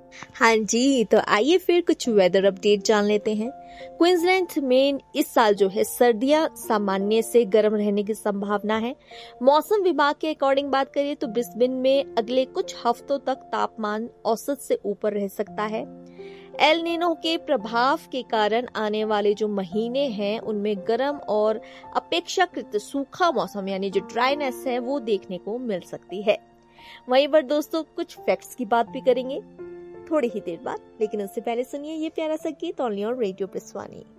हाँ जी, तो आइए फिर कुछ वेदर अपडेट जान लेते हैं। क्वींसलैंड में इस साल जो है सर्दियां सामान्य से गर्म रहने की संभावना है। मौसम विभाग के अकॉर्डिंग बात करिए तो ब्रिस्बेन में अगले कुछ हफ्तों तक तापमान औसत से ऊपर रह सकता है। एल नीनो के प्रभाव के कारण आने वाले जो महीने हैं उनमें गर्म और अपेक्षाकृत सूखा मौसम यानी जो ड्राइनेस है वो देखने को मिल सकती है। वहीं पर दोस्तों कुछ फैक्ट्स की बात भी करेंगे थोड़ी ही देर बाद, लेकिन उससे पहले सुनिए ये प्यारा सा गीत ऑनली ऑन रेडियो पिस्वानी।